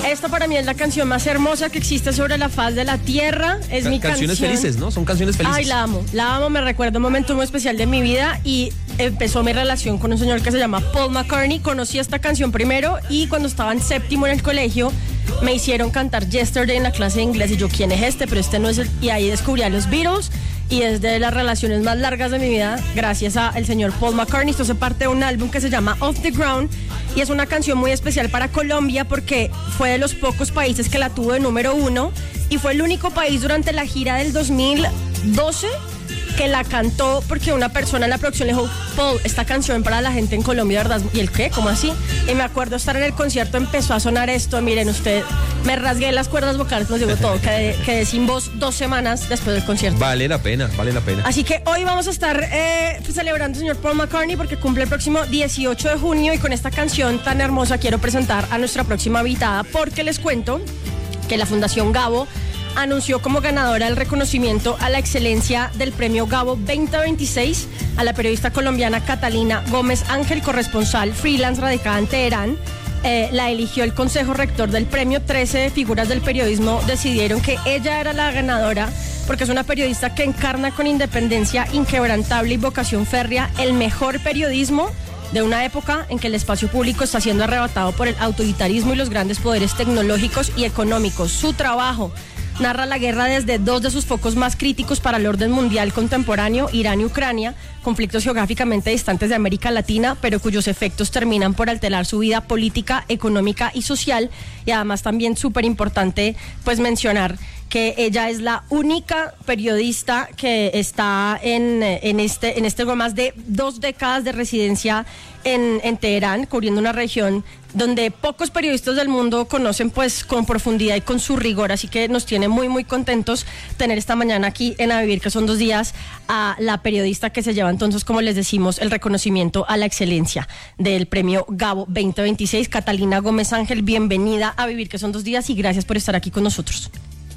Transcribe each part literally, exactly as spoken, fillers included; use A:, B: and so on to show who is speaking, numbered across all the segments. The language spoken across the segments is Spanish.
A: Esta para mí es la canción más hermosa que existe sobre la faz de la tierra. Es
B: Ca-
A: mi
B: canciones
A: canción.
B: felices, ¿no? Son canciones felices.
A: Ay, la amo, la amo, me recuerda un momento muy especial de mi vida y empezó mi relación con un señor que se llama Paul McCartney. Conocí esta canción primero y cuando estaba en séptimo en el colegio me hicieron cantar Yesterday en la clase de inglés y yo, ¿quién es este? Pero este no es el... Y ahí descubrí a los Beatles y es de las relaciones más largas de mi vida gracias al señor Paul McCartney. Esto hace parte de un álbum que se llama Off the Ground y es una canción muy especial para Colombia porque fue de los pocos países que la tuvo de número uno y fue el único país durante la gira del dos mil doce que la cantó porque una persona en la producción le dijo, Paul, esta canción para la gente en Colombia, ¿verdad? ¿Y el qué? ¿Cómo así? Y me acuerdo estar en el concierto, empezó a sonar esto, miren usted, me rasgué las cuerdas vocales, nos digo todo, quedé, quedé sin voz dos semanas después del concierto.
B: Vale la pena, vale la pena.
A: Así que hoy vamos a estar eh, celebrando al señor Paul McCartney porque cumple el próximo dieciocho de junio y con esta canción tan hermosa quiero presentar a nuestra próxima invitada porque les cuento que la Fundación Gabo anunció como ganadora del reconocimiento a la excelencia del premio Gabo veinte veintiséis a la periodista colombiana Catalina Gómez Ángel, corresponsal freelance radicada en Teherán. Eh, la eligió el Consejo Rector del premio. trece figuras del periodismo decidieron que ella era la ganadora porque es una periodista que encarna con independencia inquebrantable y vocación férrea el mejor periodismo de una época en que el espacio público está siendo arrebatado por el autoritarismo y los grandes poderes tecnológicos y económicos. Su trabajo narra la guerra desde dos de sus focos más críticos para el orden mundial contemporáneo, Irán y Ucrania, conflictos geográficamente distantes de América Latina, pero cuyos efectos terminan por alterar su vida política, económica y social. Y además también súper importante pues mencionar que ella es la única periodista que está en, en este en este más de dos décadas de residencia en, en Teherán, cubriendo una región donde pocos periodistas del mundo conocen pues con profundidad y con su rigor, así que nos tiene muy muy contentos tener esta mañana aquí en A Vivir, que son dos días, a la periodista que se lleva entonces, como les decimos, el reconocimiento a la excelencia del premio Gabo veinte veintiséis. Catalina Gómez Ángel, bienvenida a Vivir, que son dos días y gracias por estar aquí con nosotros.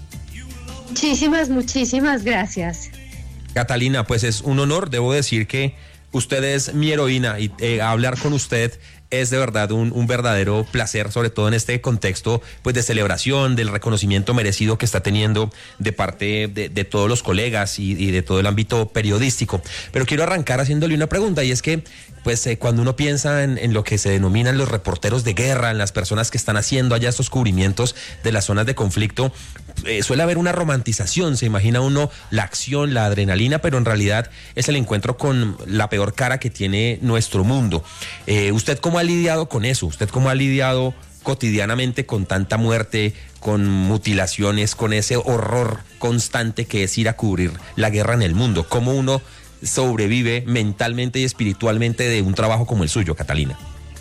C: Muchísimas, muchísimas gracias.
B: Catalina, pues es un honor, debo decir que usted es mi heroína y eh, hablar con usted es de verdad un, un verdadero placer, sobre todo en este contexto pues de celebración, del reconocimiento merecido que está teniendo de parte de, de todos los colegas y, y de todo el ámbito periodístico. Pero quiero arrancar haciéndole una pregunta y es que pues eh, cuando uno piensa en, en lo que se denominan los reporteros de guerra, en las personas que están haciendo allá estos cubrimientos de las zonas de conflicto, eh, suele haber una romantización, se imagina uno la acción, la adrenalina, pero en realidad es el encuentro con la peor cara que tiene nuestro mundo. Eh, ¿Usted cómo ha lidiado con eso? ¿Usted cómo ha lidiado cotidianamente con tanta muerte, con mutilaciones, con ese horror constante que es ir a cubrir la guerra en el mundo? ¿Cómo uno sobrevive mentalmente y espiritualmente de un trabajo como el suyo, Catalina?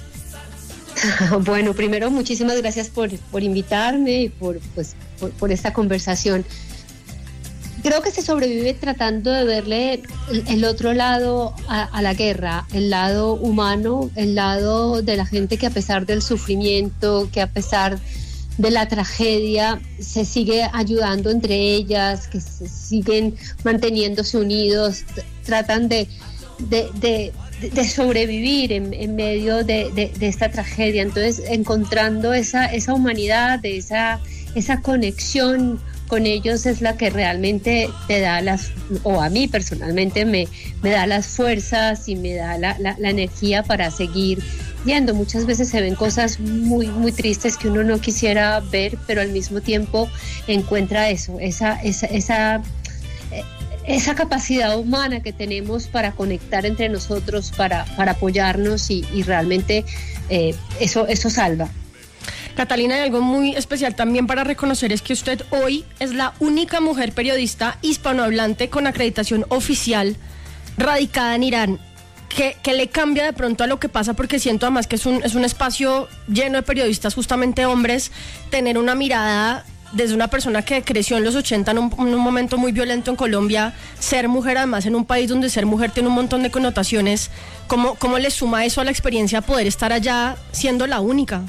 C: Bueno, primero muchísimas gracias por, por invitarme y por, pues, por, por esta conversación. Creo que se sobrevive tratando de verle el, el otro lado a, a la guerra, el lado humano, el lado de la gente que a pesar del sufrimiento, que a pesar de la tragedia, se sigue ayudando entre ellas, que se siguen manteniéndose unidos, t- tratan de, de, de, de sobrevivir en, en medio de, de, de esta tragedia. Entonces, encontrando esa, esa humanidad, esa, esa conexión con ellos es la que realmente te da las, o a mí personalmente me, me da las fuerzas y me da la, la, la energía para seguir yendo. Muchas veces se ven cosas muy, muy tristes que uno no quisiera ver, pero al mismo tiempo encuentra eso, esa, esa, esa, esa capacidad humana que tenemos para conectar entre nosotros, para, para apoyarnos y, y realmente eh, eso, eso salva.
A: Catalina, hay algo muy especial también para reconocer, es que usted hoy es la única mujer periodista hispanohablante con acreditación oficial radicada en Irán. ¿Qué, qué le cambia de pronto a lo que pasa? Porque siento además que es un, es un espacio lleno de periodistas, justamente hombres, tener una mirada desde una persona que creció en los ochenta en un, en un momento muy violento en Colombia, ser mujer además en un país donde ser mujer tiene un montón de connotaciones. ¿Cómo, cómo le suma eso a la experiencia poder estar allá siendo la única?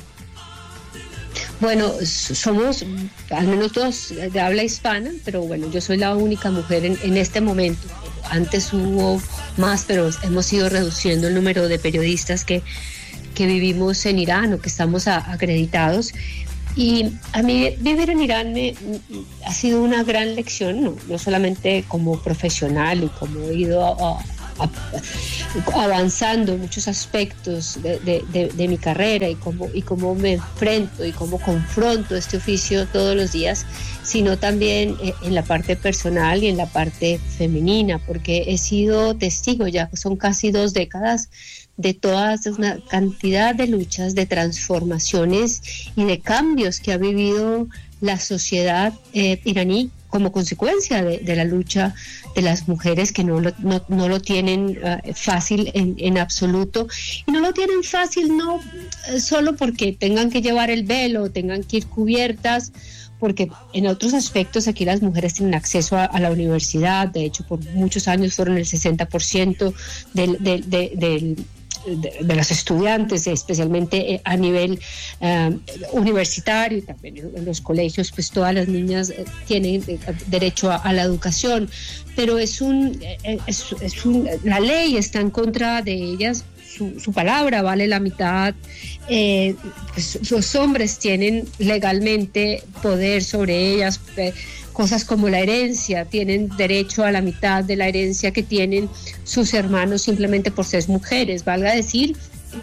C: Bueno, somos al menos dos de habla hispana, pero bueno, yo soy la única mujer en, en este momento. Antes hubo más, pero hemos ido reduciendo el número de periodistas que, que vivimos en Irán o que estamos a, acreditados. Y a mí vivir en Irán me, ha sido una gran lección, no, no solamente como profesional y como he ido a, a, a, avanzando en muchos aspectos de, de, de, de mi carrera y cómo, y cómo me enfrento y cómo confronto este oficio todos los días, sino también en la parte personal y en la parte femenina, porque he sido testigo, ya son casi dos décadas, de toda una cantidad de luchas, de transformaciones y de cambios que ha vivido la sociedad eh, iraní como consecuencia de, de la lucha de las mujeres, que no lo, no, no lo tienen uh, fácil en, en absoluto, y no lo tienen fácil no uh, solo porque tengan que llevar el velo, tengan que ir cubiertas, porque en otros aspectos aquí las mujeres tienen acceso a, a la universidad. De hecho, por muchos años fueron el sesenta por ciento del, del, del, del De, de los estudiantes, especialmente a nivel uh, universitario, y también en los colegios, pues todas las niñas eh, tienen eh, derecho a, a la educación, pero es un, eh, es, es un, la ley está en contra de ellas, su, su palabra vale la mitad, eh, pues los hombres tienen legalmente poder sobre ellas, eh, cosas como la herencia, tienen derecho a la mitad de la herencia que tienen sus hermanos simplemente por ser mujeres. Valga decir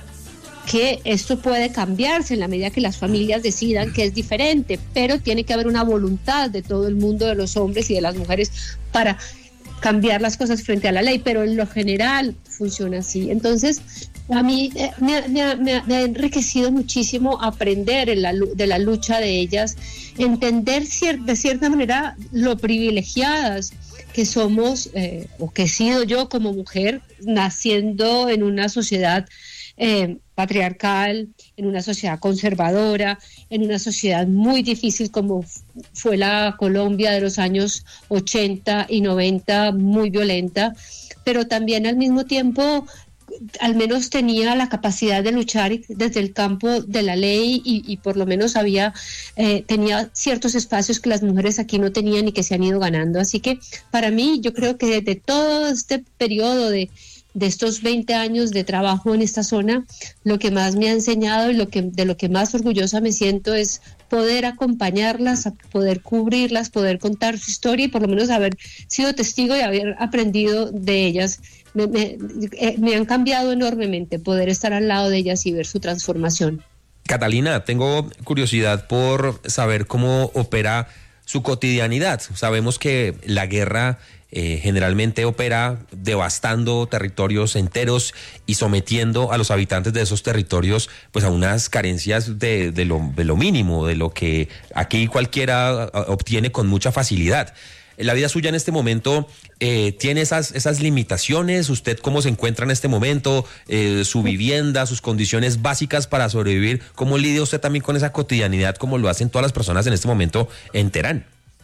C: que esto puede cambiarse en la medida que las familias decidan que es diferente, pero tiene que haber una voluntad de todo el mundo, de los hombres y de las mujeres, para cambiar las cosas frente a la ley, pero en lo general funciona así. Entonces, a mí eh, me, ha, me, ha, me ha enriquecido muchísimo aprender en la, de la lucha de ellas, entender cier, de cierta manera lo privilegiadas que somos, eh, o que he sido yo como mujer, naciendo en una sociedad eh, patriarcal, en una sociedad conservadora, en una sociedad muy difícil como fue la Colombia de los años ochenta y noventa, muy violenta, pero también al mismo tiempo al menos tenía la capacidad de luchar desde el campo de la ley y, y por lo menos había eh, tenía ciertos espacios que las mujeres aquí no tenían y que se han ido ganando. Así que para mí, yo creo que desde todo este periodo de de estos veinte años de trabajo en esta zona, lo que más me ha enseñado y lo que, de lo que más orgullosa me siento es poder acompañarlas, poder cubrirlas, poder contar su historia y por lo menos haber sido testigo y haber aprendido de ellas. Me, me, me han cambiado enormemente poder estar al lado de ellas y ver su transformación.
B: Catalina, tengo curiosidad por saber cómo opera su cotidianidad. Sabemos que la guerra Eh, generalmente opera devastando territorios enteros y sometiendo a los habitantes de esos territorios pues a unas carencias de, de, lo, de lo mínimo, de lo que aquí cualquiera obtiene con mucha facilidad. La vida suya en este momento eh, tiene esas, esas limitaciones. ¿Usted cómo se encuentra en este momento? Eh, su vivienda, sus condiciones básicas para sobrevivir. ¿Cómo lidia usted también con esa cotidianidad como lo hacen todas las personas en este momento en Teherán?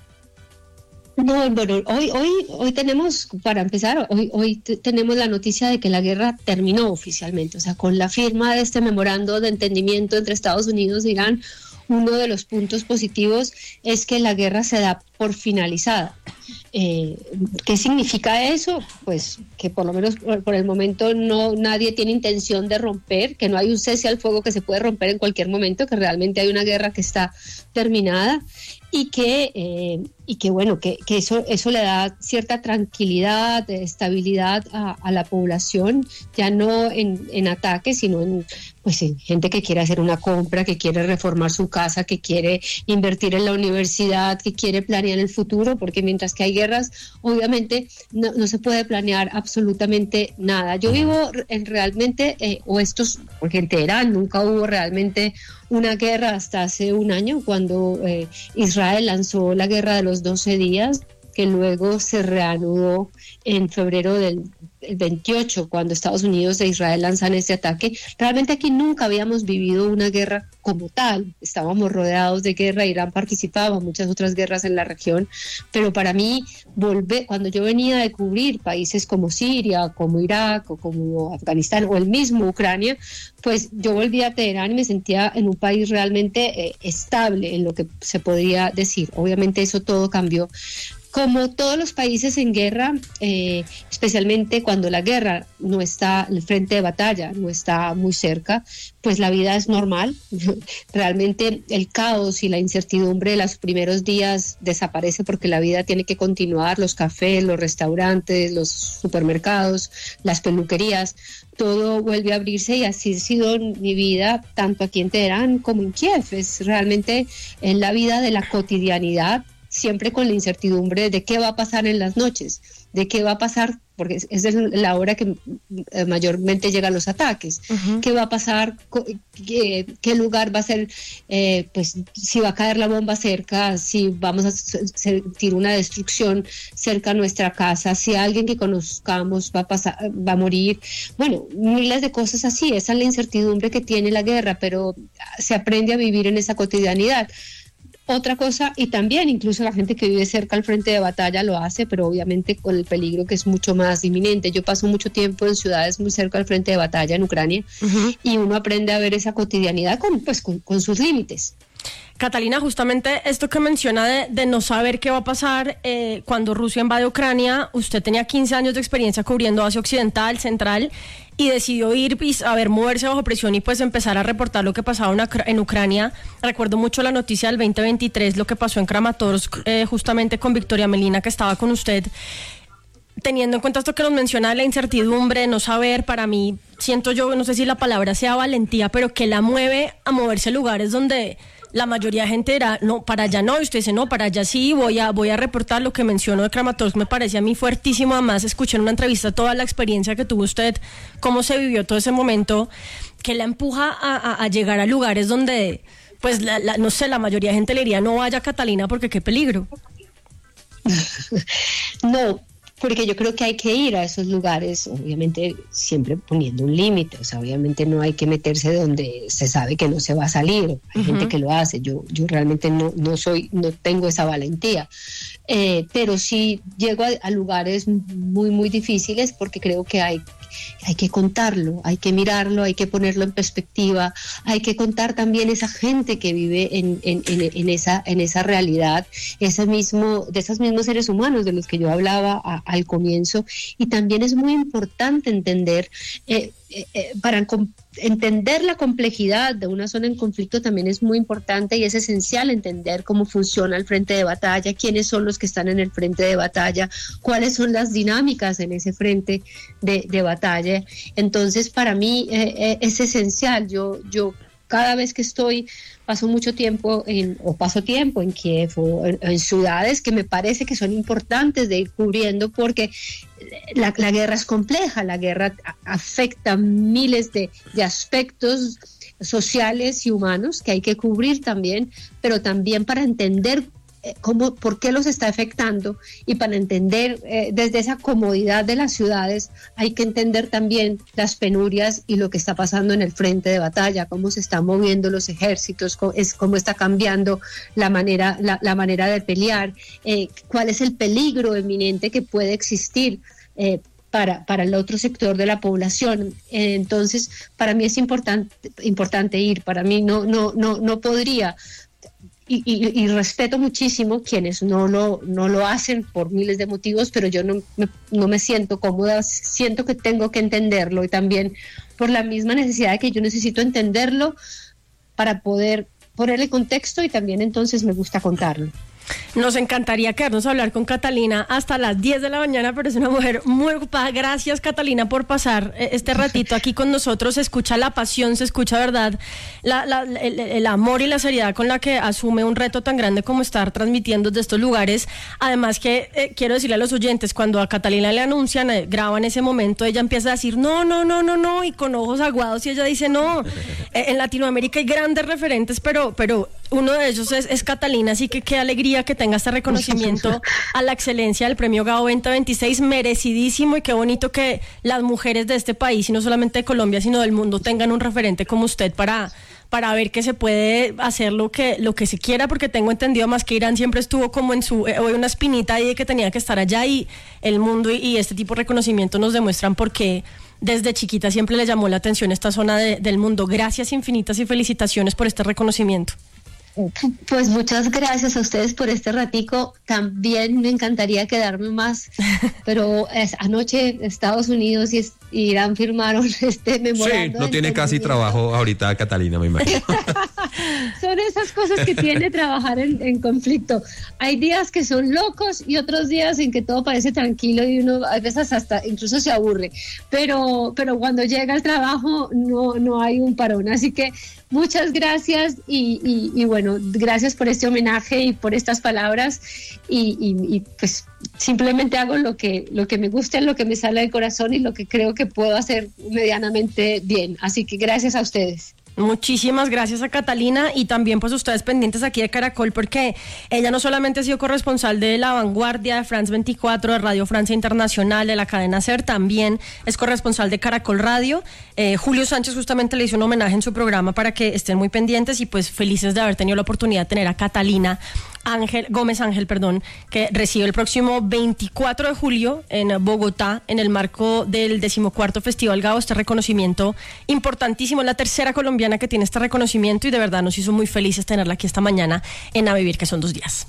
C: No, bueno, hoy, hoy, hoy tenemos, para empezar, hoy, hoy t- tenemos la noticia de que la guerra terminó oficialmente, o sea, con la firma de este memorando de entendimiento entre Estados Unidos e Irán, uno de los puntos positivos es que la guerra se da por finalizada. Eh, ¿Qué significa eso? Pues que por lo menos por, por el momento no nadie tiene intención de romper, que no hay un cese al fuego que se puede romper en cualquier momento, que realmente hay una guerra que está terminada y que eh, y que bueno que, que eso eso le da cierta tranquilidad, estabilidad a, a la población, ya no en, en ataques, sino en pues en gente que quiere hacer una compra, que quiere reformar su casa, que quiere invertir en la universidad, que quiere planear el futuro, porque mientras que hay guerras, obviamente no, no se puede planear absolutamente nada. Yo vivo en realmente, eh, o estos, porque en Teherán nunca hubo realmente una guerra hasta hace un año, cuando eh, Israel lanzó la guerra de los doce días, que luego se reanudó en febrero del veintiocho, cuando Estados Unidos e Israel lanzan este ataque. Realmente aquí nunca habíamos vivido una guerra como tal. Estábamos rodeados de guerra, Irán participaba en muchas otras guerras en la región, pero para mí, volver, cuando yo venía de cubrir países como Siria, como Irak, o como Afganistán, o el mismo Ucrania, pues yo volví a Teherán y me sentía en un país realmente eh, estable, en lo que se podría decir. Obviamente eso todo cambió como todos los países en guerra, eh, especialmente cuando la guerra no está en el frente de batalla, no está muy cerca, pues la vida es normal. Realmente el caos y la incertidumbre de los primeros días desaparece porque la vida tiene que continuar, los cafés, los restaurantes, los supermercados, las peluquerías, todo vuelve a abrirse y así ha sido mi vida tanto aquí en Teherán como en Kiev. Es realmente en la vida de la cotidianidad, siempre con la incertidumbre de qué va a pasar en las noches, de qué va a pasar, porque esa es la hora que mayormente llegan los ataques. Uh-huh. ¿Qué va a pasar? ¿Qué, qué lugar va a ser? Eh, pues si va a caer la bomba cerca, si vamos a sentir una destrucción cerca a nuestra casa, si alguien que conozcamos va a pasar, va a morir. Bueno, miles de cosas así. Esa es la incertidumbre que tiene la guerra, pero se aprende a vivir en esa cotidianidad. Otra cosa, y también incluso la gente que vive cerca al frente de batalla lo hace, pero obviamente con el peligro que es mucho más inminente. Yo paso mucho tiempo en ciudades muy cerca al frente de batalla en Ucrania, uh-huh. y uno aprende a ver esa cotidianidad con, pues, con, con sus límites.
A: Catalina, justamente esto que menciona de, de no saber qué va a pasar eh, cuando Rusia invade Ucrania, usted tenía quince años de experiencia cubriendo Asia Occidental, Central, y decidió ir a ver, moverse bajo presión y pues empezar a reportar lo que pasaba en, en Ucrania. Recuerdo mucho la noticia del veinte veintitrés, lo que pasó en Kramatorsk, eh, justamente con Victoria Melina, que estaba con usted. Teniendo en cuenta esto que nos menciona, la incertidumbre, no saber, para mí, siento yo, no sé si la palabra sea valentía, pero que la mueve a moverse a lugares donde la mayoría de gente dirá, no, para allá no, y usted dice, no, para allá sí, voy a voy a reportar. Lo que mencionó de Kramatorsk me parece a mí fuertísimo. Además, escuché en una entrevista toda la experiencia que tuvo usted, cómo se vivió todo ese momento, que la empuja a, a, a llegar a lugares donde, pues, la, la, no sé, la mayoría de gente le diría, no vaya, Catalina, porque qué peligro.
C: No, porque yo creo que hay que ir a esos lugares, obviamente siempre poniendo un límite. O sea, obviamente no hay que meterse donde se sabe que no se va a salir. Hay uh-huh. gente que lo hace. Yo, yo realmente no, no soy, no tengo esa valentía. Eh, pero sí llego a, a lugares muy, muy difíciles porque creo que hay, hay que contarlo, hay que mirarlo, hay que ponerlo en perspectiva, hay que contar también esa gente que vive en, en, en, en, esa, en esa realidad, ese mismo, de esos mismos seres humanos de los que yo hablaba a, al comienzo. Y también es muy importante entender, eh, eh, eh, para com- entender la complejidad de una zona en conflicto también es muy importante y es esencial entender cómo funciona el frente de batalla, quiénes son los que están en el frente de batalla, cuáles son las dinámicas en ese frente de, de batalla. Entonces, para mí eh, eh, es esencial. Yo, yo cada vez que estoy, paso mucho tiempo en, o paso tiempo en Kiev o en, en ciudades que me parece que son importantes de ir cubriendo, porque la, la guerra es compleja, la guerra afecta miles de, de aspectos sociales y humanos que hay que cubrir también, pero también para entender cómo, por qué los está afectando, y para entender eh, desde esa comodidad de las ciudades hay que entender también las penurias y lo que está pasando en el frente de batalla, cómo se están moviendo los ejércitos, cómo, es, cómo está cambiando la manera, la, la manera de pelear, eh, cuál es el peligro inminente que puede existir eh, Para, para el otro sector de la población. Eh, entonces, para mí es importante, importante ir. Para mí no, no, no, no podría, y, y, y respeto muchísimo quienes no lo, no lo hacen por miles de motivos, pero yo no me, no me siento cómoda, siento que tengo que entenderlo, y también por la misma necesidad de que yo necesito entenderlo para poder ponerle contexto, y también entonces me gusta contarlo.
A: Nos encantaría quedarnos a hablar con Catalina hasta las diez de la mañana, pero es una mujer muy ocupada. Gracias, Catalina, por pasar este ratito aquí con nosotros. Se escucha la pasión, se escucha, verdad, la, la, el, el amor y la seriedad con la que asume un reto tan grande como estar transmitiendo desde estos lugares. Además que eh, quiero decirle a los oyentes, cuando a Catalina le anuncian, eh, graban ese momento, ella empieza a decir no, no, no, no, no, y con ojos aguados, y ella dice no. Eh, en Latinoamérica hay grandes referentes, pero, pero uno de ellos es, es Catalina, así que qué alegría que tenga este reconocimiento a la excelencia del Premio Gabo veinte veintiséis, merecidísimo, y qué bonito que las mujeres de este país, y no solamente de Colombia, sino del mundo, tengan un referente como usted para, para ver que se puede hacer lo que, lo que se quiera, porque tengo entendido más que Irán siempre estuvo como en su, eh, una espinita ahí de que tenía que estar allá, y el mundo y, y este tipo de reconocimiento nos demuestran por qué desde chiquita siempre le llamó la atención esta zona de, del mundo. Gracias infinitas y felicitaciones por este reconocimiento.
C: Pues muchas gracias a ustedes por este ratico. También me encantaría quedarme más, pero es, anoche Estados Unidos y Irán firmaron este memorándum.
B: Sí, no tiene casi trabajo ahorita Catalina, me imagino.
C: Son esas cosas que tiene trabajar en, en conflicto. Hay días que son locos y otros días en que todo parece tranquilo y uno a veces hasta incluso se aburre. Pero, pero cuando llega el trabajo no, no hay un parón. Así que muchas gracias y, y, y bueno, gracias por este homenaje y por estas palabras y, y, y pues simplemente hago lo que, lo que me gusta, lo que me sale del corazón y lo que creo que puedo hacer medianamente bien. Así que gracias a ustedes.
A: Muchísimas gracias a Catalina y también pues ustedes pendientes aquí de Caracol porque ella no solamente ha sido corresponsal de La Vanguardia, de France veinticuatro, de Radio Francia Internacional, de la cadena SER, también es corresponsal de Caracol Radio. Eh, Julio Sánchez justamente le hizo un homenaje en su programa para que estén muy pendientes y pues felices de haber tenido la oportunidad de tener a Catalina Ángel, Gómez Ángel, perdón, que recibe el próximo veinticuatro de julio en Bogotá, en el marco del decimocuarto Festival Gabo, este reconocimiento importantísimo, la tercera colombiana que tiene este reconocimiento y de verdad nos hizo muy felices tenerla aquí esta mañana en A Vivir, que son dos días.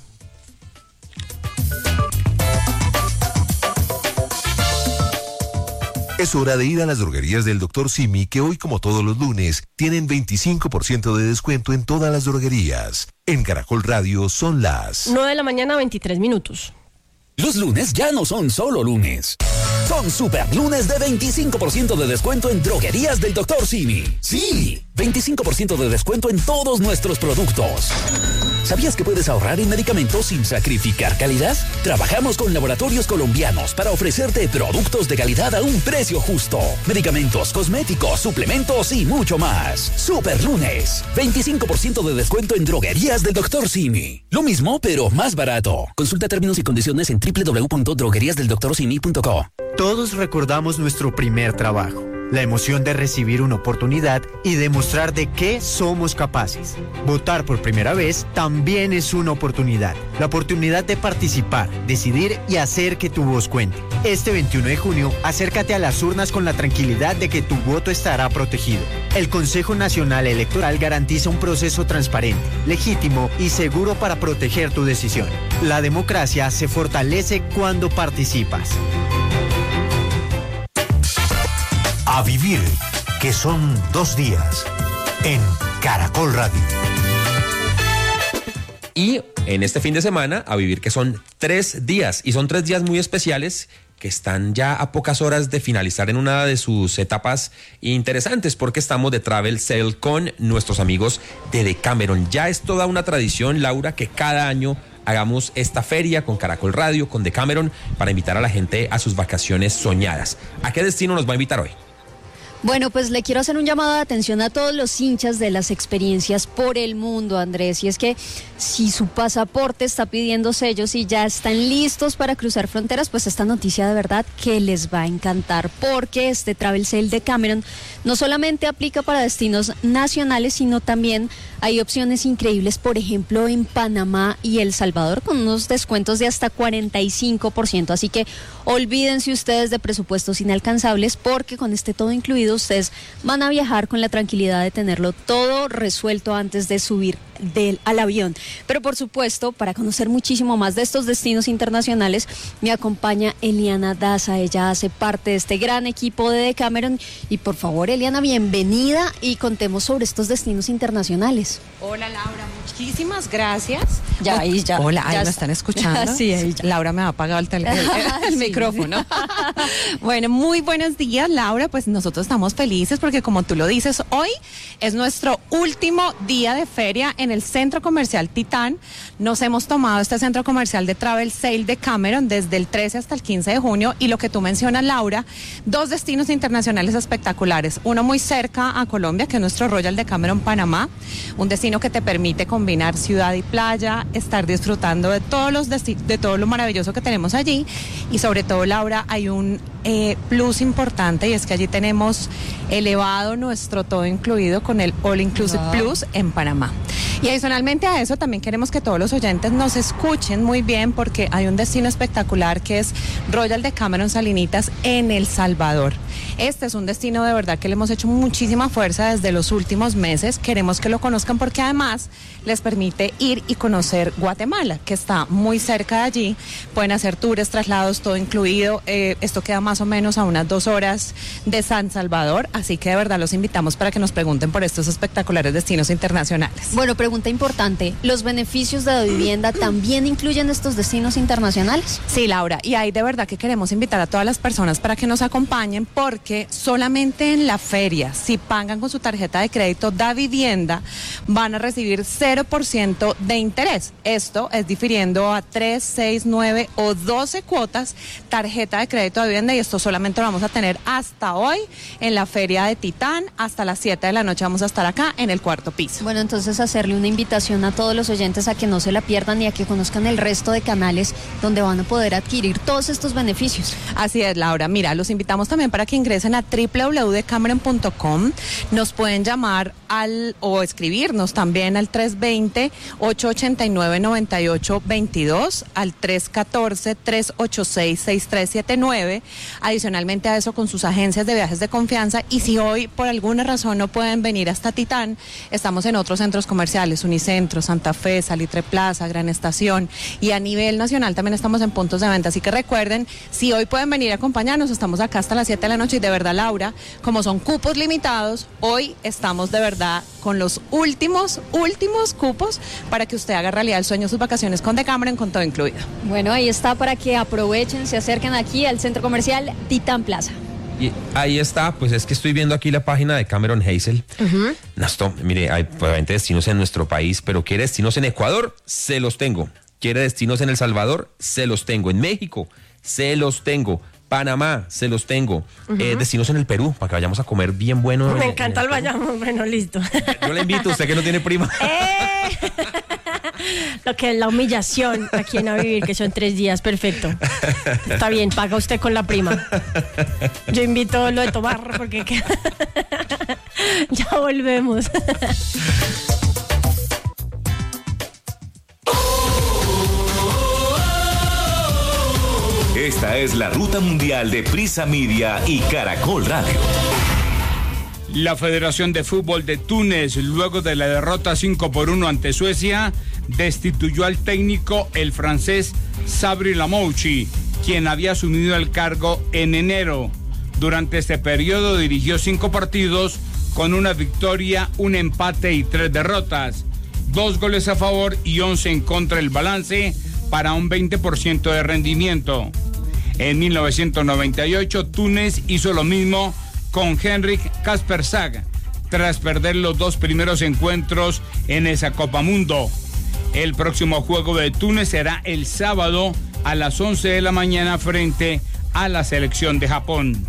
D: Es hora de ir a las droguerías del doctor Simi, que hoy, como todos los lunes, tienen veinticinco por ciento de descuento en todas las droguerías. En Caracol Radio son las
A: nueve de la mañana, veintitrés minutos.
E: Los lunes ya no son solo lunes. Son super lunes de veinticinco por ciento de descuento en droguerías del doctor Simi. Sí, veinticinco por ciento de descuento en todos nuestros productos. ¿Sabías que puedes ahorrar en medicamentos sin sacrificar calidad? Trabajamos con laboratorios colombianos para ofrecerte productos de calidad a un precio justo. Medicamentos, cosméticos, suplementos y mucho más. Super lunes, veinticinco por ciento de descuento en droguerías del doctor Simi. Lo mismo, pero más barato. Consulta términos y condiciones en doble u doble u doble u punto droguerías del doctor simi punto co.
F: Todos recordamos nuestro primer trabajo, la emoción de recibir una oportunidad y demostrar de qué somos capaces. Votar por primera vez también es una oportunidad, la oportunidad de participar, decidir y hacer que tu voz cuente. Este veintiuno de junio, acércate a las urnas con la tranquilidad de que tu voto estará protegido. El Consejo Nacional Electoral garantiza un proceso transparente, legítimo y seguro para proteger tu decisión. La democracia se fortalece cuando participas.
D: A Vivir, que son dos días, en Caracol Radio.
B: Y en este fin de semana, A Vivir, que son tres días, y son tres días muy especiales que están ya a pocas horas de finalizar en una de sus etapas interesantes, porque estamos de Travel Sale con nuestros amigos de Decameron. Ya es toda una tradición, Laura, que cada año hagamos esta feria con Caracol Radio, con Decameron, para invitar a la gente a sus vacaciones soñadas. ¿A qué destino nos va a invitar hoy?
G: Bueno, pues le quiero hacer un llamado de atención a todos los hinchas de las experiencias por el mundo, Andrés. Y es que si su pasaporte está pidiendo sellos y ya están listos para cruzar fronteras, pues esta noticia de verdad que les va a encantar, porque este Travel Sale Decameron no solamente aplica para destinos nacionales, sino también hay opciones increíbles, por ejemplo, en Panamá y El Salvador, con unos descuentos de hasta cuarenta y cinco por ciento. Así que olvídense ustedes de presupuestos inalcanzables, porque con este todo incluido ustedes van a viajar con la tranquilidad de tenerlo todo resuelto antes de subir del, al avión. Pero por supuesto, para conocer muchísimo más de estos destinos internacionales, me acompaña Eliana Daza. Ella hace parte de este gran equipo de Decameron. Y por favor, Eliana, bienvenida y contemos sobre estos destinos internacionales.
H: Hola, Laura, muchísimas gracias.
G: Ya, ahí ya.
H: Hola, ahí
G: ya
H: me están escuchando.
G: Sí, ahí ya.
H: Laura me ha apagado el, tele, el, el
G: Sí.
H: micrófono. Bueno, muy buenos días, Laura. Pues nosotros estamos felices porque, como tú lo dices, hoy es nuestro último día de feria en el Centro Comercial Titán. Nos hemos tomado este centro comercial de Travel Sale Decameron desde el trece hasta el quince de junio, y lo que tú mencionas, Laura, dos destinos internacionales espectaculares. Uno muy cerca a Colombia, que es nuestro Royal Decameron Panamá, un destino que te permite combinar ciudad y playa, estar disfrutando de todos los desti- de todo lo maravilloso que tenemos allí, y sobre todo, Laura, hay un eh, plus importante, y es que allí tenemos elevado nuestro todo incluido con el All Inclusive
A: Wow.
H: Plus en Panamá. Y adicionalmente a eso también queremos que todos los oyentes nos escuchen muy bien, porque hay un destino espectacular que es Royal Decameron Salinitas en El Salvador. Este es un destino de verdad que le hemos hecho muchísima fuerza desde los últimos meses. Queremos que lo conozcan porque además les permite ir y conocer Guatemala, que está muy cerca de allí. Pueden hacer tours, traslados, todo incluido. Eh, esto queda más o menos a unas dos horas de San Salvador, así que de verdad los invitamos para que nos pregunten por estos espectaculares destinos internacionales.
G: Bueno, pregunta importante, ¿los beneficios de la vivienda también incluyen estos destinos internacionales?
H: Sí, Laura, y ahí de verdad que queremos invitar a todas las personas para que nos acompañen, porque solamente en la feria, si pagan con su tarjeta de crédito Da Vivienda, van a recibir cero por ciento de interés. Esto es difiriendo a tres, seis, nueve o doce cuotas tarjeta de crédito de vivienda, y esto solamente lo vamos a tener hasta hoy en la feria de Titán. Hasta las siete de la noche vamos a estar acá en el cuarto piso.
G: Bueno, entonces hacerle una invitación a todos los oyentes a que no se la pierdan y a que conozcan el resto de canales donde van a poder adquirir todos estos beneficios.
H: Así es, Laura. Mira, los invitamos también para que ingresen a doble u doble u doble u punto decameron punto com. Nos pueden llamar al o escribirnos también al tres dos cero, ocho ocho nueve, nueve ocho dos dos, al tres uno cuatro, tres ocho seis, seis tres siete nueve. Adicionalmente a eso, con sus agencias de viajes de confianza. Y si hoy por alguna razón no pueden venir hasta Titán, estamos en otros centros comerciales, Unicentro, Santa Fe, Salitre Plaza, Gran Estación, y a nivel nacional también estamos en puntos de venta. Así que recuerden, si hoy pueden venir a acompañarnos, estamos acá hasta las siete de la noche, y de verdad, Laura, como son cupos limitados, hoy estamos de verdad con los últimos, últimos cupos para que usted haga realidad el sueño de sus vacaciones con Decameron, con todo incluido.
G: Bueno, ahí está para que aprovechen, se acerquen aquí al centro comercial Titán Plaza.
B: Y ahí está, pues es que estoy viendo aquí la página de Cameron Hazel. Uh-huh. Nasto, mire, hay probablemente destinos en nuestro país, pero quiere destinos en Ecuador, se los tengo. Quiere destinos en El Salvador, se los tengo. En México, se los tengo. Panamá, se los tengo. Uh-huh. eh, destinos en el Perú, para que vayamos a comer bien bueno.
A: Me
B: en,
A: encanta el, el vayamos, bueno, listo.
B: Yo le invito, usted que no tiene prima.
A: ¡Eh! Lo que es la humillación aquí en A Vivir, que son tres días, perfecto. Está bien, paga usted con la prima. Yo invito lo de tomar, porque ya volvemos.
I: Esta es la ruta mundial de Prisa Media y Caracol Radio.
J: La Federación de Fútbol de Túnez, luego de la derrota cinco por uno ante Suecia, destituyó al técnico, el francés Sabri Lamouchi, quien había asumido el cargo en enero. Durante este periodo dirigió cinco partidos con una victoria, un empate y tres derrotas. Dos goles a favor y once en contra el balance, para un veinte por ciento de rendimiento. En mil novecientos noventa y ocho, Túnez hizo lo mismo con Henrik Kaspersag, tras perder los dos primeros encuentros en esa Copa Mundo. El próximo juego de Túnez será el sábado a las once de la mañana frente a la selección de Japón.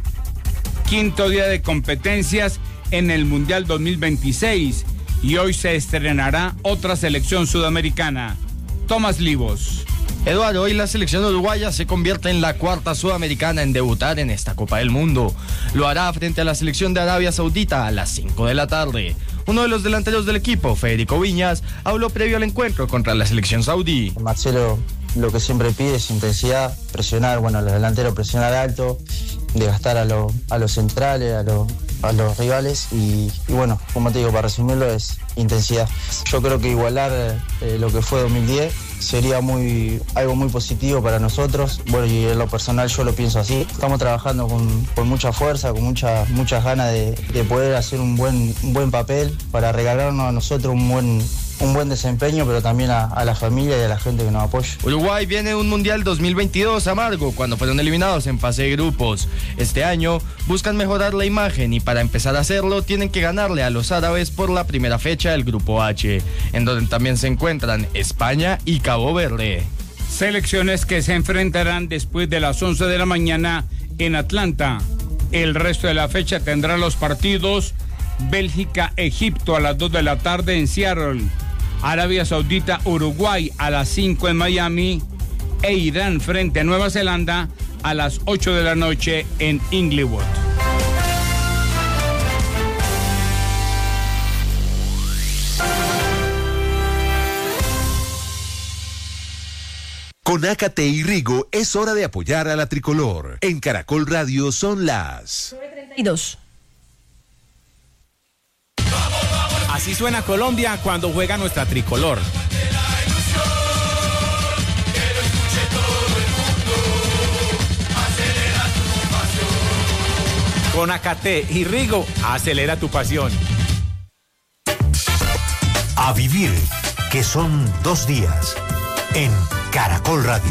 J: Quinto día de competencias en el Mundial dos mil veintiséis, y hoy se estrenará otra selección sudamericana. Tomás Livos.
K: Eduardo, hoy la selección uruguaya se convierte en la cuarta sudamericana en debutar en esta Copa del Mundo. Lo hará frente a la selección de Arabia Saudita a las cinco de la tarde. Uno de los delanteros del equipo, Federico Viñas, habló previo al encuentro contra la selección saudí.
L: Marcelo lo que siempre pide es intensidad, presionar, bueno, a los delanteros presionar alto, desgastar a, lo, a los centrales, a, lo, a los rivales y, y bueno, como te digo, para resumirlo es intensidad. Yo creo que igualar eh, lo que fue dos mil diez sería muy algo muy positivo para nosotros. Bueno, y en lo personal yo lo pienso así. Estamos trabajando con, con mucha fuerza, con mucha, muchas ganas de, de poder hacer un buen, un buen papel para regalarnos a nosotros un buen, un buen desempeño, pero también a, a la familia y a la gente que nos apoya.
K: Uruguay viene un Mundial dos mil veintidós amargo cuando fueron eliminados en fase de grupos. Este año buscan mejorar la imagen y para empezar a hacerlo tienen que ganarle a los árabes por la primera fecha del Grupo H, en donde también se encuentran España y Cabo Verde.
J: Selecciones que se enfrentarán después de las once de la mañana en Atlanta. El resto de la fecha tendrá los partidos Bélgica-Egipto a las dos de la tarde en Seattle, Arabia Saudita-Uruguay a las cinco en Miami e Irán frente a Nueva Zelanda a las ocho de la noche en Inglewood.
D: Con Ácate y Rigo es hora de apoyar a la tricolor. En Caracol Radio son las
A: nueve treinta y dos.
M: Así suena Colombia cuando juega nuestra tricolor. Con Ácate y Rigo, acelera tu pasión.
N: A vivir, que son dos días. En Caracol Radio.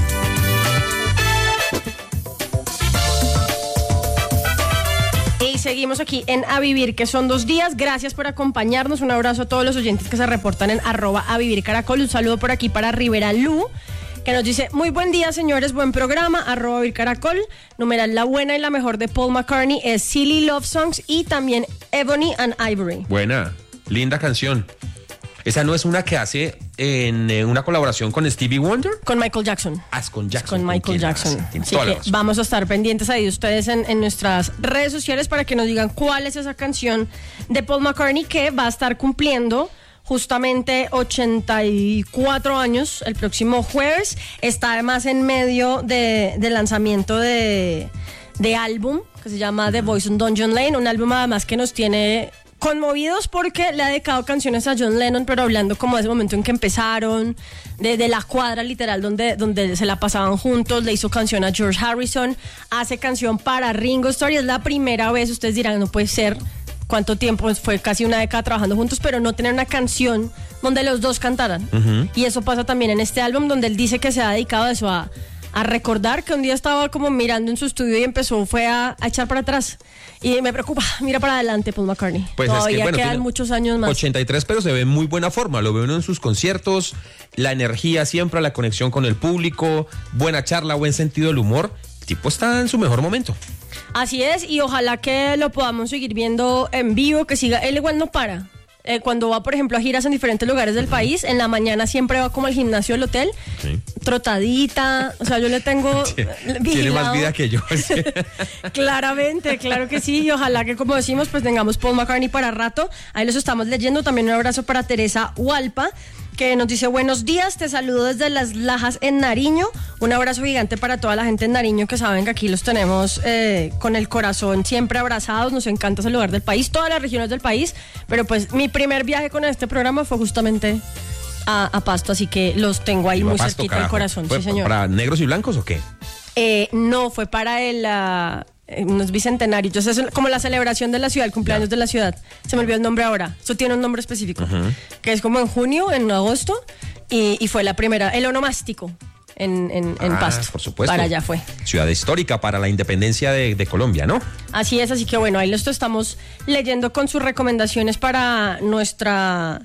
A: Y seguimos aquí en A Vivir, que son dos días. Gracias por acompañarnos. Un abrazo a todos los oyentes que se reportan en arroba A Vivir Caracol. Un saludo por aquí para Rivera Lu, que nos dice: muy buen día, señores, buen programa, arroba Vivir Caracol. Numeral la buena y la mejor de Paul McCartney es Silly Love Songs y también Ebony and Ivory.
B: Buena, linda canción. Esa no es una que hace en eh, una colaboración con Stevie Wonder.
A: Con Michael Jackson.
B: Ah, es con Jackson.
A: Con Michael Jackson. Así que vamos a estar pendientes ahí de ustedes en, en nuestras redes sociales para que nos digan cuál es esa canción de Paul McCartney, que va a estar cumpliendo justamente ochenta y cuatro años el próximo jueves. Está además en medio de, de lanzamiento de, de álbum que se llama The Voice on Dungeon Lane, un álbum además que nos tiene conmovidos porque le ha dedicado canciones a John Lennon, pero hablando como de ese momento en que empezaron, de, de la cuadra literal donde, donde se la pasaban juntos. Le hizo canción a George Harrison, hace canción para Ringo Starr, y es la primera vez. Ustedes dirán, no puede ser, cuánto tiempo, fue casi una década trabajando juntos, pero no tener una canción donde los dos cantaran. Uh-huh. Y eso pasa también en este álbum, donde él dice que se ha dedicado a eso, a a recordar que un día estaba como mirando en su estudio y empezó fue a, a echar para atrás. Y me preocupa, mira para adelante Paul McCartney.
B: Pues
A: todavía
B: es que, bueno,
A: quedan muchos años más.
B: ochenta y tres, pero se ve en muy buena forma. Lo ve uno en sus conciertos, la energía siempre, la conexión con el público, buena charla, buen sentido del humor. El tipo está en su mejor momento.
A: Así es, y ojalá que lo podamos seguir viendo en vivo, que siga. Él igual no para. Eh, cuando va, por ejemplo, a giras en diferentes lugares del país, en la mañana siempre va como al gimnasio del hotel, sí, trotadita, o sea, yo le tengo
B: Tiene vigilado. Más vida que yo. Sí.
A: Claramente, claro que sí, y ojalá que, como decimos, pues tengamos Paul McCartney para rato. Ahí los estamos leyendo. También un abrazo para Teresa Hualpa, que nos dice: buenos días, te saludo desde Las Lajas en Nariño. Un abrazo gigante para toda la gente en Nariño, que saben que aquí los tenemos eh, con el corazón siempre abrazados. Nos encanta ese lugar del país, todas las regiones del país, pero pues mi primer viaje con este programa fue justamente a, a Pasto, así que los tengo ahí muy Pasto, cerquita del corazón.
B: ¿Fue
A: sí, señor.
B: ¿Para negros y blancos o qué?
A: Eh, no, fue para el... Uh, unos bicentenarios, entonces es como la celebración de la ciudad, el cumpleaños yeah. de la ciudad. Se me olvidó el nombre ahora, eso tiene un nombre específico, uh-huh. que es como en junio, en agosto, y, y fue la primera, el onomástico en, en, en
B: ah,
A: Pasto.
B: Por supuesto.
A: Para allá fue.
B: Ciudad histórica para la independencia de, de Colombia, ¿no?
A: Así es, así que bueno, ahí lo estamos leyendo con sus recomendaciones para nuestra...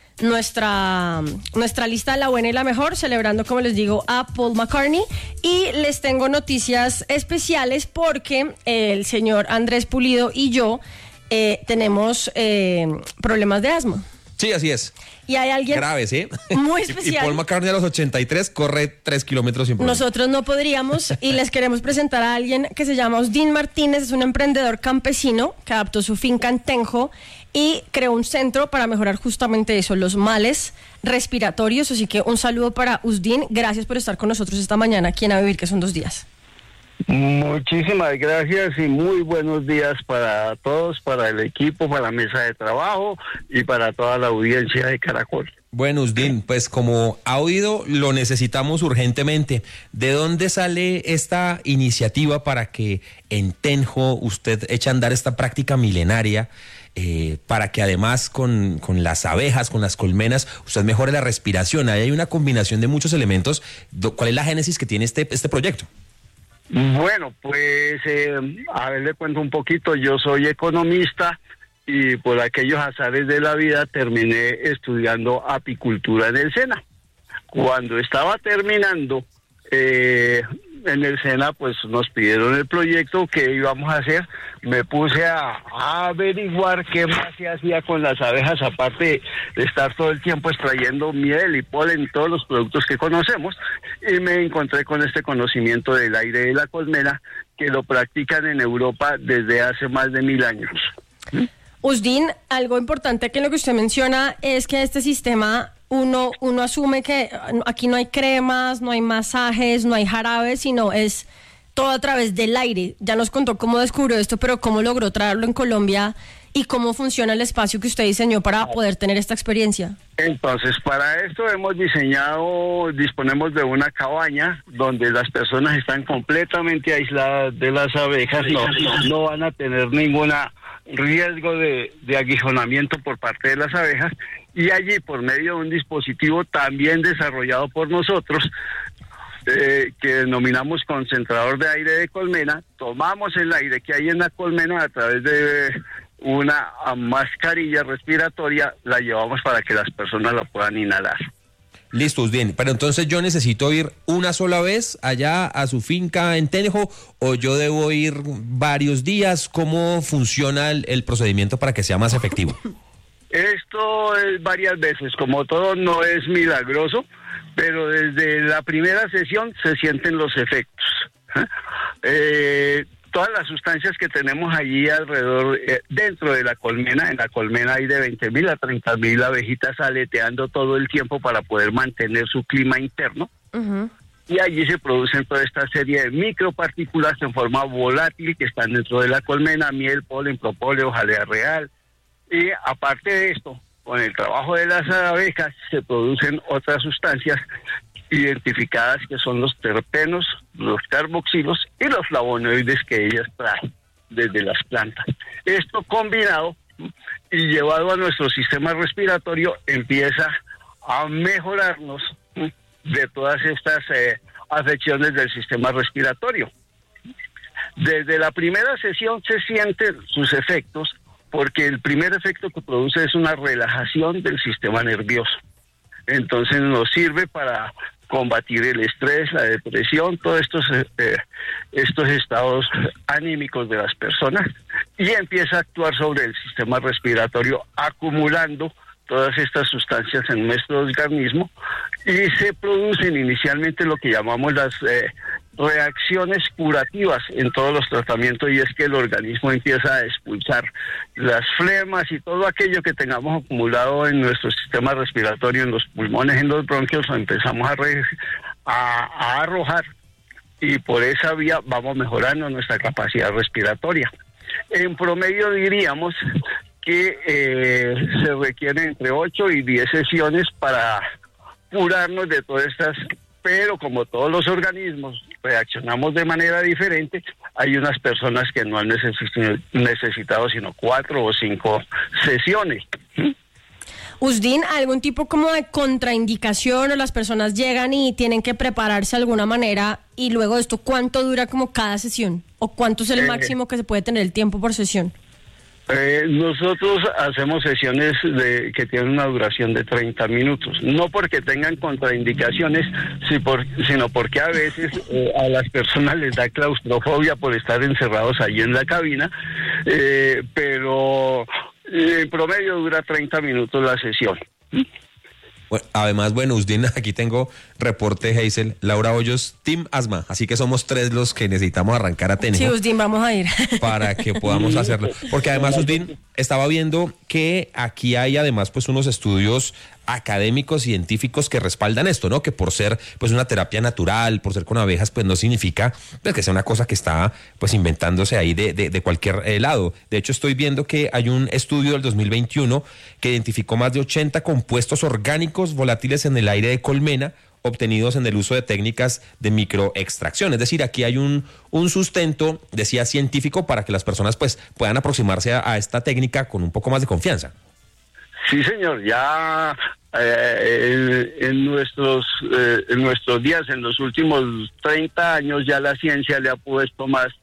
A: Nuestra, nuestra lista de la buena y la mejor, celebrando, como les digo, a Paul McCartney. Y les tengo noticias especiales porque el señor Andrés Pulido y yo eh, tenemos eh, problemas de asma.
B: Sí, así es.
A: Y hay alguien
B: graves, ¿eh?
A: Muy especial.
B: Y Paul McCartney a los ochenta y tres corre tres kilómetros sin problema.
A: Nosotros no podríamos, y les queremos presentar a alguien que se llama Osdin Martínez. Es un emprendedor campesino que adaptó su finca en Tenjo y creó un centro para mejorar justamente eso, los males respiratorios. Así que un saludo para Usdin. Gracias por estar con nosotros esta mañana aquí en A Vivir, que son dos días.
O: Muchísimas gracias y muy buenos días para todos, para el equipo, para la mesa de trabajo y para toda la audiencia de Caracol.
B: Bueno, Usdin, pues como ha oído, lo necesitamos urgentemente. ¿De dónde sale esta iniciativa para que en Tenjo usted eche a andar esta práctica milenaria? Eh, para que además con, con las abejas, con las colmenas, usted mejore la respiración. Ahí hay una combinación de muchos elementos. ¿Cuál es la génesis que tiene este, este proyecto?
O: Bueno, pues eh, a ver, le cuento un poquito. Yo soy economista y por aquellos azares de la vida terminé estudiando apicultura en el SENA. Cuando estaba terminando, eh, en el SENA pues nos pidieron el proyecto que íbamos a hacer. Me puse a, a averiguar qué más se hacía con las abejas, aparte de estar todo el tiempo extrayendo miel y polen y todos los productos que conocemos, y me encontré con este conocimiento del aire de la colmena, que lo practican en Europa desde hace más de mil años.
A: Usdin, algo importante que lo que usted menciona es que este sistema, uno, uno asume que aquí no hay cremas, no hay masajes, no hay jarabes, sino es todo a través del aire. Ya nos contó cómo descubrió esto, pero cómo logró traerlo en Colombia y cómo funciona el espacio que usted diseñó para poder tener esta experiencia.
O: Entonces, para esto hemos diseñado, disponemos de una cabaña donde las personas están completamente aisladas de las abejas, no, no, no van a tener ninguna riesgo de, de aguijonamiento por parte de las abejas, y allí por medio de un dispositivo también desarrollado por nosotros, eh, que denominamos concentrador de aire de colmena, tomamos el aire que hay en la colmena a través de una mascarilla respiratoria, la llevamos para que las personas la puedan inhalar.
B: Listo, bien, pero entonces yo necesito ir una sola vez allá a su finca en Tenejo, o yo debo ir varios días. ¿Cómo funciona el, el procedimiento para que sea más efectivo?
O: Esto es varias veces, como todo no es milagroso, pero desde la primera sesión se sienten los efectos. Eh, todas las sustancias que tenemos allí alrededor, eh, dentro de la colmena, en la colmena hay de veinte mil a treinta mil abejitas aleteando todo el tiempo para poder mantener su clima interno. Uh-huh. Y allí se producen toda esta serie de micropartículas en forma volátil que están dentro de la colmena: miel, polen, propóleo, jalea real. Y aparte de esto, con el trabajo de las abejas se producen otras sustancias identificadas, que son los terpenos, los carboxilos y los flavonoides que ellas traen desde las plantas. Esto combinado y llevado a nuestro sistema respiratorio empieza a mejorarnos de todas estas eh, afecciones del sistema respiratorio. Desde la primera sesión se sienten sus efectos, porque el primer efecto que produce es una relajación del sistema nervioso. Entonces nos sirve para combatir el estrés, la depresión, todos estos, eh, estos estados anímicos de las personas, y empieza a actuar sobre el sistema respiratorio, acumulando todas estas sustancias en nuestro organismo, y se producen inicialmente lo que llamamos las eh, reacciones curativas en todos los tratamientos, y es que el organismo empieza a expulsar las flemas y todo aquello que tengamos acumulado en nuestro sistema respiratorio, en los pulmones, en los bronquios, lo empezamos a, re, a, a arrojar, y por esa vía vamos mejorando nuestra capacidad respiratoria. En promedio diríamos que eh, se requieren entre ocho y diez sesiones para curarnos de todas estas, pero como todos los organismos reaccionamos de manera diferente, hay unas personas que no han necesi- necesitado sino cuatro o cinco sesiones.
A: Usdin, ¿algún tipo como de contraindicación, o las personas llegan y tienen que prepararse de alguna manera, y luego de esto cuánto dura como cada sesión, o cuánto es el eh, máximo que se puede tener el tiempo por sesión?
O: Eh, nosotros hacemos sesiones de, que tienen una duración de treinta minutos, no porque tengan contraindicaciones, si por, sino porque a veces eh, a las personas les da claustrofobia por estar encerrados ahí en la cabina, eh, pero en promedio dura treinta minutos la sesión.
B: Bueno, además, bueno, Usdin, aquí tengo reporte Hazel, Laura Hoyos, Team Asma, así que somos tres los que necesitamos arrancar a Tenejo.
A: Sí, Usdin, vamos a ir.
B: Para que podamos hacerlo. Porque además, Usdin, estaba viendo que aquí hay además pues unos estudios académicos, científicos que respaldan esto, ¿no? Que por ser pues una terapia natural, por ser con abejas, pues no significa pues, que sea una cosa que está pues inventándose ahí de, de, de cualquier eh, lado. De hecho, estoy viendo que hay un estudio del dos mil veintiuno que identificó más de ochenta compuestos orgánicos volátiles en el aire de colmena, obtenidos en el uso de técnicas de microextracción. Es decir, aquí hay un, un sustento, decía, científico, para que las personas pues puedan aproximarse a, a esta técnica con un poco más de confianza.
O: Sí, señor, ya eh, en, en nuestros eh, en nuestros días, en los últimos treinta años, ya la ciencia le ha puesto más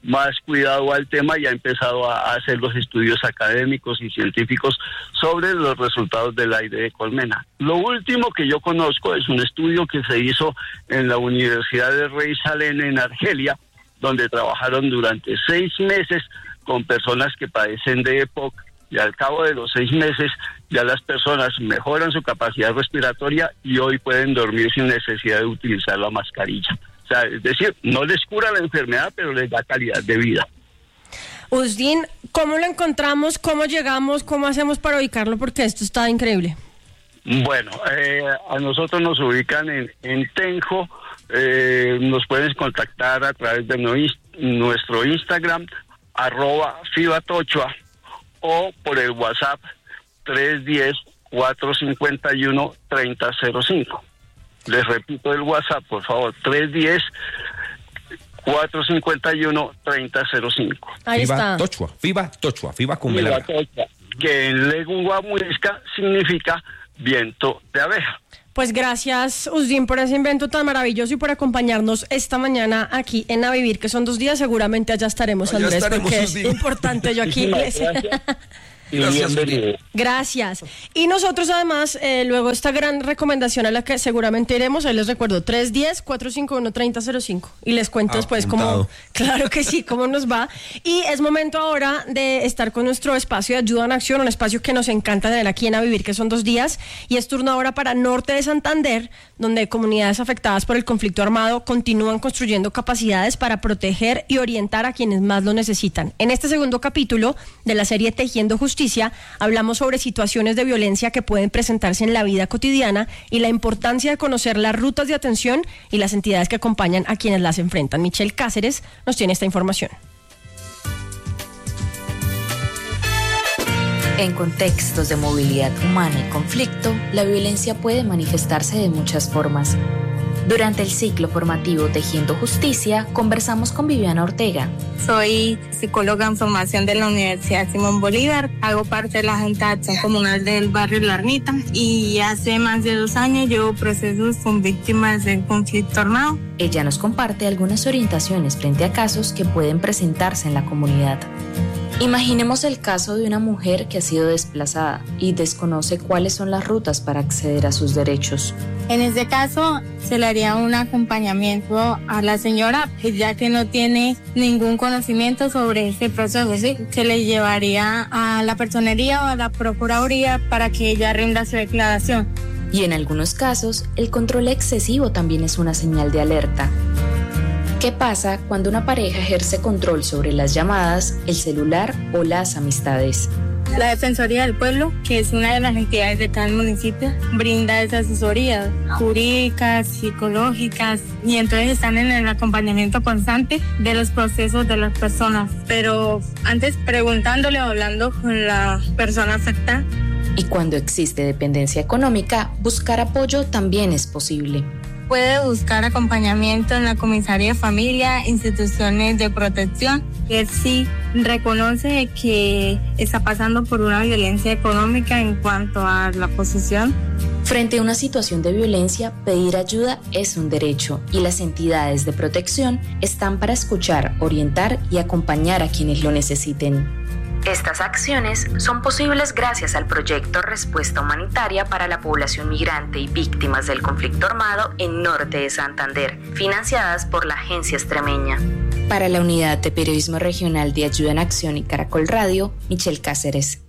O: más cuidado al tema y ha empezado a hacer los estudios académicos y científicos sobre los resultados del aire de colmena. Lo último que yo conozco es un estudio que se hizo en la Universidad de Rey Salén en Argelia, donde trabajaron durante seis meses con personas que padecen de E P O C, y al cabo de los seis meses ya las personas mejoran su capacidad respiratoria y hoy pueden dormir sin necesidad de utilizar la mascarilla. O sea, es decir, no les cura la enfermedad, pero les da calidad de vida.
A: Usdin, ¿cómo lo encontramos? ¿Cómo llegamos? ¿Cómo hacemos para ubicarlo? Porque esto está increíble.
O: Bueno, eh, a nosotros nos ubican en, en Tenjo, eh, nos pueden contactar a través de no, nuestro Instagram, arroba Fibatochua, o por el WhatsApp tres uno cero, cuatro cinco uno, tres cero cero cinco. Les repito el WhatsApp, por favor, tres uno cero, cuatro cinco uno, tres cero cero cinco.
A: Ahí
B: Fiba
A: está.
B: Tochua, Fiba Tochua, Fiba con
O: Fiba
B: velarga.
O: Tochua, que en lengua muisca significa viento de abeja.
A: Pues gracias, Usdin, por ese invento tan maravilloso y por acompañarnos esta mañana aquí en A Vivir, que son dos días. Seguramente allá estaremos,
B: Allá
A: Andrés,
B: estaremos,
A: porque
B: Usdin.
A: es importante. Yo aquí les...
O: Y bienvenido.
A: Gracias. Y nosotros además, eh, luego esta gran recomendación a la que seguramente iremos, ahí les recuerdo, tres uno cero, cuatro cinco uno, tres cero cero cinco. Y les cuento después cómo,
B: Apuntado.
A: claro que sí, cómo nos va. Y es momento ahora de estar con nuestro espacio de ayuda en acción, un espacio que nos encanta tener aquí en A Vivir, que son dos días. Y es turno ahora para Norte de Santander, donde comunidades afectadas por el conflicto armado continúan construyendo capacidades para proteger y orientar a quienes más lo necesitan. En este segundo capítulo de la serie Tejiendo Justicia, hablamos sobre situaciones de violencia que pueden presentarse en la vida cotidiana y la importancia de conocer las rutas de atención y las entidades que acompañan a quienes las enfrentan. Michelle Cáceres nos tiene esta información.
P: En contextos de movilidad humana y conflicto, la violencia puede manifestarse de muchas formas. Durante el ciclo formativo Tejiendo Justicia, conversamos con Viviana Ortega.
Q: Soy psicóloga en formación de la Universidad Simón Bolívar. Hago parte de la Junta de Acción Comunal del barrio La Ermita y hace más de dos años llevo procesos con víctimas del conflicto armado.
P: Ella nos comparte algunas orientaciones frente a casos que pueden presentarse en la comunidad. Imaginemos el caso de una mujer que ha sido desplazada y desconoce cuáles son las rutas para acceder a sus derechos.
Q: En este caso, se le haría un acompañamiento a la señora, ya que no tiene ningún conocimiento sobre este proceso, ¿sí? Se le llevaría a la personería o a la procuraduría para que ella rinda su declaración.
P: Y en algunos casos, el control excesivo también es una señal de alerta. ¿Qué pasa cuando una pareja ejerce control sobre las llamadas, el celular o las amistades?
Q: La Defensoría del Pueblo, que es una de las entidades de cada municipio, brinda esas asesorías jurídicas, psicológicas, y entonces están en el acompañamiento constante de los procesos de las personas. Pero antes preguntándole o hablando con la persona afectada.
P: Y cuando existe dependencia económica, buscar apoyo también es posible.
Q: Puede buscar acompañamiento en la comisaría de familia, instituciones de protección, que sí reconoce que está pasando por una violencia económica en cuanto a la posesión.
P: Frente a una situación de violencia, pedir ayuda es un derecho y las entidades de protección están para escuchar, orientar y acompañar a quienes lo necesiten. Estas acciones son posibles gracias al proyecto Respuesta Humanitaria para la Población Migrante y Víctimas del Conflicto Armado en Norte de Santander, financiadas por la Agencia Extremeña. Para la Unidad de Periodismo Regional de Ayuda en Acción y Caracol Radio, Michelle Cáceres.